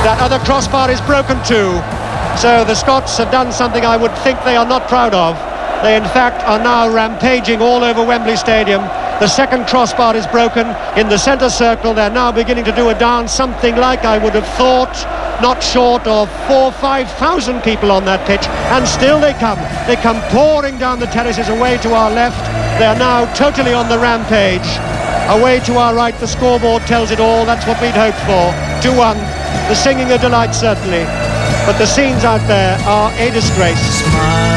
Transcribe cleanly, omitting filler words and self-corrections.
That other crossbar is broken too. So the Scots have done something I would think they are not proud of. They in fact are now rampaging all over Wembley Stadium. The second crossbar is broken in the centre circle. They're now beginning to do a dance, something like, I would have thought, not short of 4,000 or 5,000 people on that pitch, and still they come pouring down the terraces away to our left. They're now totally on the rampage. Away to our right, the scoreboard tells it all. That's what we'd hoped for. 2-1. The singing a delight, certainly, but the scenes out there are a disgrace.